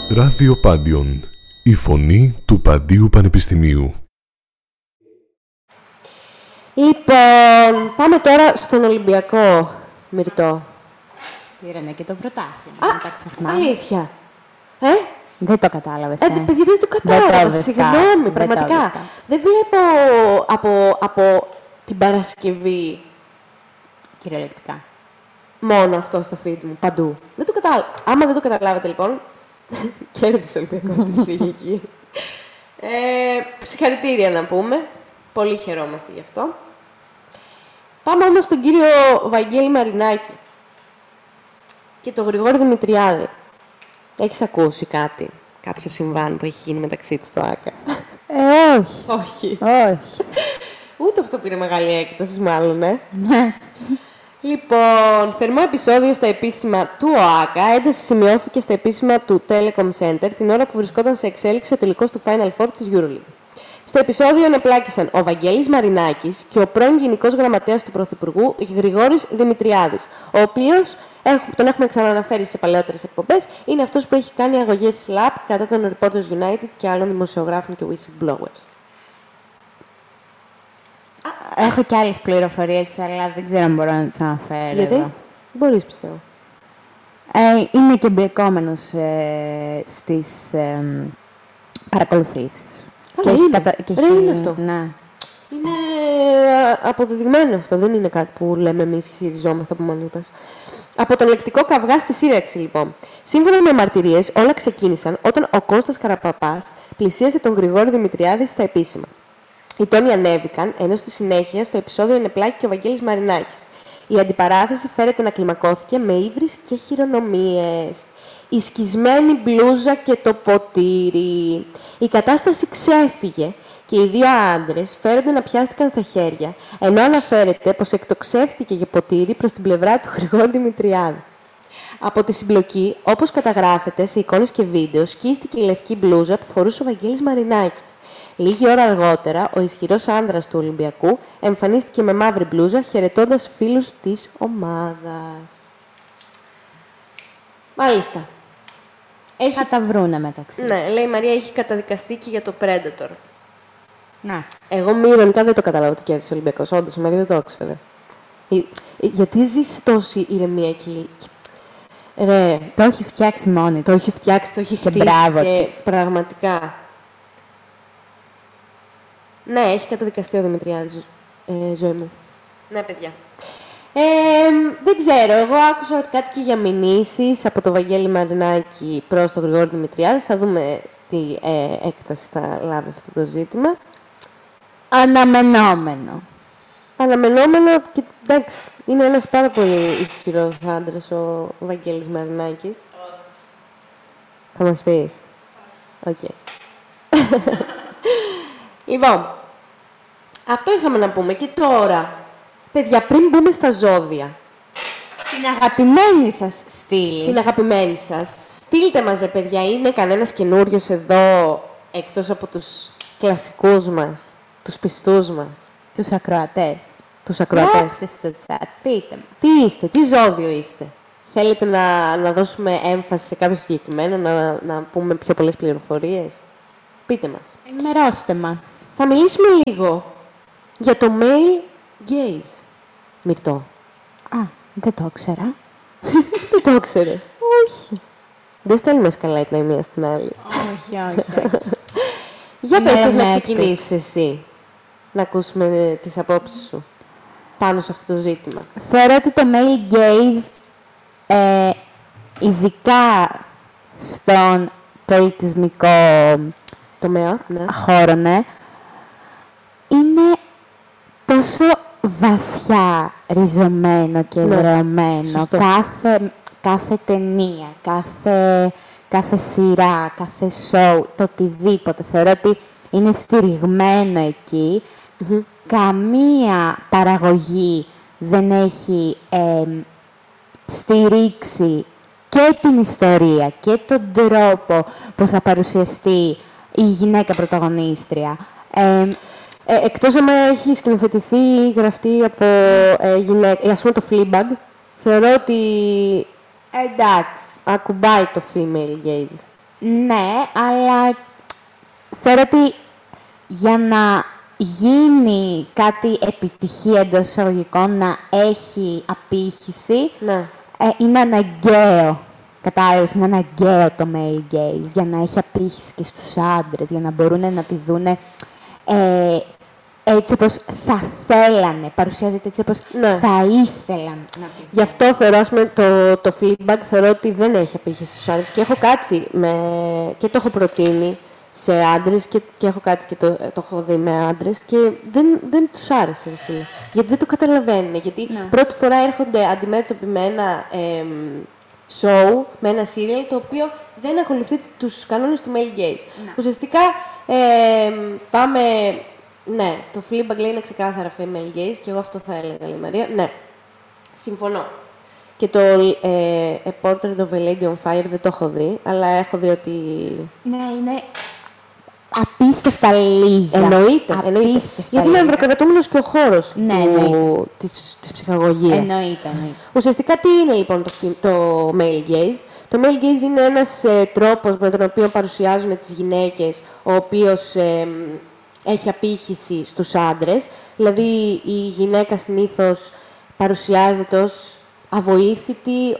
Ραδιοπάντιον, η φωνή του Παντίου Πανεπιστημίου. Λοιπόν, πάμε τώρα στον Ολυμπιακό, Μυρτώ. Πήρανε και το πρωτάθλημα, μην τα ξεχνάμε. Αλήθεια. Δεν το κατάλαβες, Παιδιά, δεν το κατάλαβα. Συγγνώμη, πραγματικά. Δεν βλέπω από την Παρασκευή κυριολεκτικά μόνο αυτό στο feed μου, παντού. Δεν το κατάλαβα. Άμα δεν το καταλάβετε, λοιπόν, κέρδισε ο Ολυμπιακός στην Κυριακή. Συγχαρητήρια να πούμε. Πολύ χαιρόμαστε γι' αυτό. Πάμε όμως στον κύριο Βαγγέλη Μαρινάκη και τον Γρηγόρη Δημητριάδη. Έχεις ακούσει κάτι, κάποιο συμβάν που έχει γίνει μεταξύ τους στο ΆΚΑ? Όχι. Ούτε αυτό πήρε μεγάλη έκταση, μάλλον, Ναι. Λοιπόν, θερμό επεισόδιο στα επίσημα του ΟΑΚΑ. Ένταση σημειώθηκε στα επίσημα του Telecom Center την ώρα που βρισκόταν σε εξέλιξη ο τελικός του Final Four της EuroLeague. Στο επεισόδιο ενεπλάκησαν ο Βαγγέλης Μαρινάκης και ο πρώην Γενικός Γραμματέας του Πρωθυπουργού Γρηγόρης Δημητριάδης, ο οποίος, τον έχουμε ξαναναφέρει σε παλαιότερες εκπομπές, είναι αυτός που έχει κάνει αγωγές SLAP κατά των Reporters United και άλλων δημοσιογράφων και whistleblowers. Έχω και άλλες πληροφορίες, αλλά δεν ξέρω αν μπορώ να τις αναφέρω. Γιατί? Εδώ. Μπορείς, πιστεύω. Είναι και εμπλεκόμενος στις παρακολουθήσεις. Καλά, είναι αυτό. Ναι. Είναι αποδεδειγμένο αυτό, δεν είναι κάτι που λέμε εμείς και χειριζόμαστε από μόνοι μας. Από τον λεκτικό καυγά στη σύραξη, λοιπόν. Σύμφωνα με μαρτυρίες, όλα ξεκίνησαν όταν ο Κώστας Καραπαπάς πλησίασε τον Γρηγόρη Δημητριάδη στα επίσημα. Οι τόνοι ανέβηκαν, ενώ στη συνέχεια στο επεισόδιο ενεπλάκη και ο Βαγγέλης Μαρινάκης. Η αντιπαράθεση φέρεται να κλιμακώθηκε με ύβρις και χειρονομίες. Η σκισμένη μπλούζα και το ποτήρι. Η κατάσταση ξέφυγε και οι δύο άντρες φέρονται να πιάστηκαν στα χέρια, ενώ αναφέρεται πως εκτοξεύτηκε για ποτήρι προς την πλευρά του Γρηγόρη Δημητριάδη. Από τη συμπλοκή, όπως καταγράφεται σε εικόνες και βίντεο, σκίστηκε η λευκή μπλούζα που φορούσε ο Βαγγέλης Μαρινάκης. Λίγη ώρα αργότερα, ο ισχυρός άνδρας του Ολυμπιακού εμφανίστηκε με μαύρη μπλούζα, χαιρετώντας φίλους της ομάδας. Μάλιστα. Θα τα βρούνε μεταξύ. Ναι, λέει η Μαρία, έχει καταδικαστεί και για το Predator. Ναι. Εγώ ηρωνικά δεν το κατάλαβα ότι κέρδισε ο Ολυμπιακός. Όντως, η Μαρία δεν το ήξερε. Γιατί ζεις τόση ηρεμία εκεί. Ρε, Το έχει φτιάξει μόνη. το έχει φτιάξει, το έχει χτίσει μπράβο και της. πραγματικά. Ναι, έχει καταδικαστεί ο Δημητριάδης, ζωή μου. Ναι, παιδιά. Δεν ξέρω, εγώ άκουσα ότι κάτι και για μηνύσεις από το Βαγγέλη Μαρινάκη προς τον Γρηγόρη Δημητριάδη. Θα δούμε τι έκταση θα λάβει αυτό το ζήτημα. Αναμενόμενο. Αναμενόμενο και εντάξει, είναι ένας πάρα πολύ ισχυρός άντρας ο Βαγγέλης Μαρινάκης. Θα μας πεις. Οκ. Λοιπόν, αυτό είχαμε να πούμε και τώρα. Παιδιά, πριν μπούμε στα ζώδια. Την αγαπημένη σας στήλη. Την αγαπημένη σας. Στείλτε μας, παιδιά, είναι κανένας καινούριος εδώ, εκτός από τους κλασικούς μας, τους πιστούς μας. Τους ακροατές. Τους ακροατές. Γράψτε στο chat, πείτε μας. Τι είστε, τι ζώδιο είστε? Θέλετε να δώσουμε έμφαση σε κάποιο συγκεκριμένο, να πούμε πιο πολλές πληροφορίες? Πείτε μας. Ενημερώστε μας. Θα μιλήσουμε λίγο για το male gaze. Μυρτώ. Δεν το ήξερα. Δεν το ήξερες? Όχι. Δεν στέλνουμε σκαλά η μία στην άλλη. όχι. Για πες Ναι, θες να ναι, ξεκινήσεις εσύ, να ακούσουμε τις απόψεις σου πάνω σε αυτό το ζήτημα. Θεωρώ ότι το male gaze, ειδικά στον πολιτισμικό Τομέα, ναι. χώρο, ναι, είναι τόσο βαθιά ριζωμένο και Ναι, εδρεωμένο. σωστό. Κάθε ταινία, κάθε σειρά, κάθε show, το οτιδήποτε. Θεωρώ ότι είναι στηριγμένο εκεί. Καμία παραγωγή δεν έχει στηρίξει και την ιστορία και τον τρόπο που θα παρουσιαστεί η γυναίκα πρωταγωνίστρια. Εκτός άμα έχει σκηνοθετηθεί ή γραφτεί από γυναίκα, ας πούμε το Fleabag, θεωρώ ότι Εντάξει. ακουμπάει το female gaze. Ναι, αλλά θεωρώ ότι για να γίνει κάτι επιτυχία εντός εισαγωγικών, να έχει απήχηση, Ναι. Είναι αναγκαίο. Κατάλαβες, είναι αναγκαίο το male gaze για να έχει απήχηση και στους άντρες, για να μπορούν να τη δούνε έτσι όπως θα θέλανε, παρουσιάζεται έτσι όπως Ναι. θα ήθελαν να τη Γι' αυτό θεωρώ, ας πούμε, το Fleabag θεωρώ ότι δεν έχει απήχηση στους άντρες και έχω κάτσει και το έχω προτείνει σε άντρες και έχω κάτσει και το έχω δει με άντρες και δεν τους άρεσε, ρε φίλε. Γιατί δεν το καταλαβαίνουν. Γιατί πρώτη φορά έρχονται αντιμέτωποι με ένα show, με ένα serial το οποίο δεν ακολουθεί τους κανόνες του male gaze. Ουσιαστικά πάμε... Ναι, το Fleabag λέει είναι ξεκάθαρα female gaze και εγώ αυτό θα έλεγα, λέει η Μαρία. Ναι, συμφωνώ. Και το A Portrait of a Lady on Fire δεν το έχω δει, αλλά έχω δει ότι... Ναι, είναι απίστευτα λίγα. Εννοείται. Απίστευτα Γιατί είναι λίγα. ανδροκρατούμενος και ο χώρος Ναι, της ψυχαγωγίας. Εννοείται. Ουσιαστικά τι είναι λοιπόν το male gaze. Το male gaze είναι ένας τρόπος με τον οποίο παρουσιάζουν τις γυναίκες, ο οποίος έχει απήχηση στους άντρες. Δηλαδή η γυναίκα συνήθως παρουσιάζεται ως avoήθητη,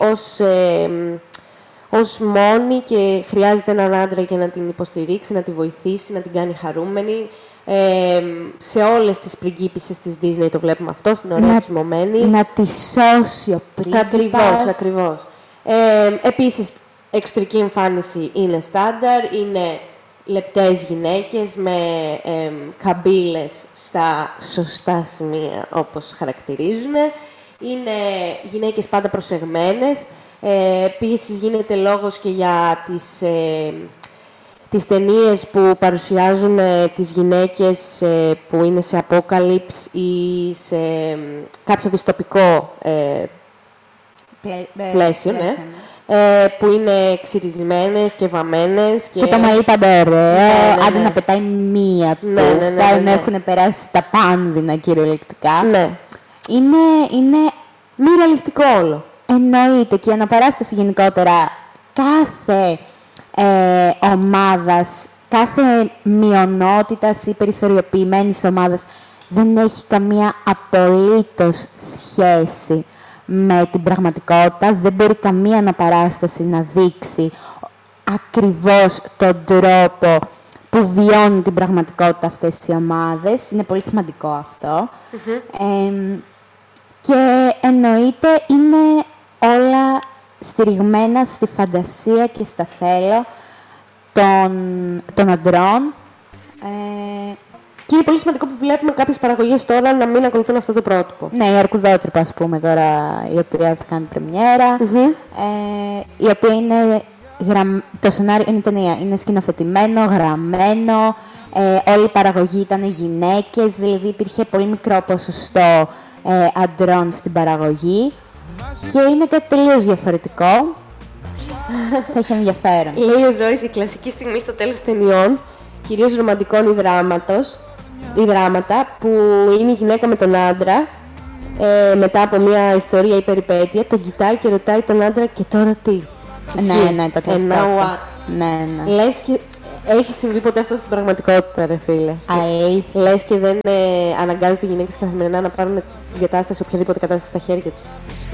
ως μόνη και χρειάζεται έναν άντρα για να την υποστηρίξει, να τη βοηθήσει, να την κάνει χαρούμενη. Σε όλες τις πριγκίπισσες της Disney το βλέπουμε αυτό, στην ωραία κοιμωμένη. Να τη σώσει ο πρίγκιπας. Ακριβώς. Επίσης, εξωτερική εμφάνιση είναι στάνταρ, είναι λεπτές γυναίκες με καμπύλες στα σωστά σημεία, όπως χαρακτηρίζουν. Είναι γυναίκες πάντα προσεγμένες. Επίσης, γίνεται λόγος και για τις ταινίες που παρουσιάζουν τις γυναίκες που είναι σε απόκαλυψη ή σε κάποιο δυστοπικό πλαίσιο, ναι. Που είναι ξυρισμένες και βαμμένες. Και το μαλλί πάντα ωραίο, Ναι. άντε να πετάει μία του, Ναι. να έχουν περάσει τα πάνδυνα κυριολεκτικά. Ναι. Είναι Μη ρεαλιστικό όλο. εννοείται και η αναπαράσταση γενικότερα κάθε ομάδας, κάθε μειονότητας ή περιθωριοποιημένης ομάδας δεν έχει καμία απολύτως σχέση με την πραγματικότητα. Δεν μπορεί καμία αναπαράσταση να δείξει ακριβώς τον τρόπο που βιώνουν την πραγματικότητα αυτές οι ομάδες. Είναι πολύ σημαντικό αυτό. Και εννοείται είναι όλα στηριγμένα στη φαντασία και στα θέλω των αντρών. Και είναι πολύ σημαντικό που βλέπουμε κάποιες παραγωγές τώρα να μην ακολουθούν αυτό το πρότυπο. Ναι, η Αρκουδότρυπα, ας πούμε, τώρα, η οποία θα κάνει πρεμιέρα, η οποία είναι το σενάριο είναι ταινία, είναι σκηνοθετημένο, γραμμένο, όλη η παραγωγή ήταν γυναίκες, δηλαδή υπήρχε πολύ μικρό ποσοστό αντρών στην παραγωγή και είναι κάτι τελείως διαφορετικό. Θα έχει ενδιαφέρον. Λέει ο Ζόρις, η κλασική στιγμή στο τέλος ταινιών, κυρίως ρομαντικών ή δράματα, που είναι η γυναίκα με τον άντρα, μετά από μια ιστορία ή περιπέτεια, τον κοιτάει και ρωτάει τον άντρα και τώρα τι. Ναι, το κλασικό αυτό. Ναι. Λες και έχει συμβεί ποτέ αυτό στην πραγματικότητα, ρε φίλε. Αλήθεια. Λες και δεν αναγκάζονται οι γυναίκες καθημερινά να πάρουν την κατάσταση, οποιαδήποτε κατάσταση στα χέρια τους.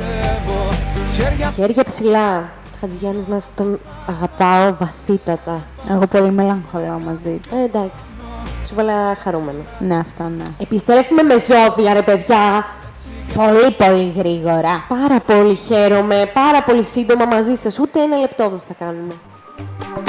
Χέρια ψηλά. Χατζηγιάννης μας τον αγαπάω βαθύτατα. Εγώ πολύ μελαγχολώ μαζί του. Εντάξει. Σου βάλα χαρούμενο. Ναι, αυτό ναι. Επιστρέφουμε με ζώδια, ρε παιδιά. Πολύ, πολύ γρήγορα. Πάρα πολύ χαίρομαι, πάρα πολύ σύντομα μαζί σας. Ούτε ένα λεπτό δεν θα κάνουμε.